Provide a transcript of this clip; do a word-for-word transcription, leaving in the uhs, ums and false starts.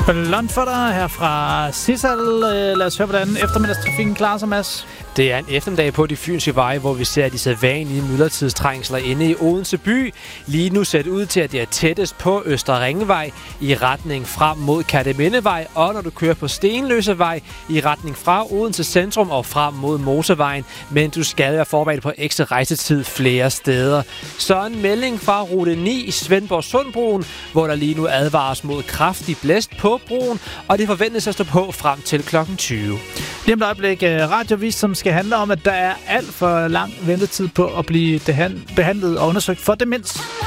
Ballon for dig her fra Sissal. Lad os høre, hvordan eftermiddagstrafikken klarer sig, Mads. Det er en eftermiddag på de fynske veje, hvor vi ser de sædvanlige myldretidstrængsler inde i Odense by. Lige nu ser det ud til, at det er tættest på Østre Ringvej i retning frem mod Kertemindevej, og når du kører på Stenløsevej i retning fra Odense Centrum og frem mod Mosevejen, men du skal være forberedt på ekstra rejsetid flere steder. Så en melding fra rute ni i Svendborg Sundbroen, hvor der lige nu advares mod kraftig blæst på broen, og det forventes at stå på frem til klokken tyve. Lige om et øjeblik radiovis, som skal handle om, at der er alt for lang ventetid på at blive behandlet og undersøgt for demens.